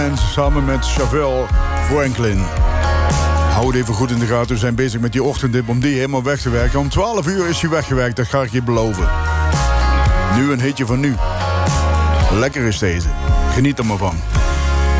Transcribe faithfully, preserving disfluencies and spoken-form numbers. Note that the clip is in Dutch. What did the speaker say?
En samen met Chevelle Franklin. Hou het even goed in de gaten. We zijn bezig met die ochtenddip om die helemaal weg te werken. Om twaalf uur is hij weggewerkt, dat ga ik je beloven. Nu een hitje van nu. Lekker is deze. Geniet er maar van.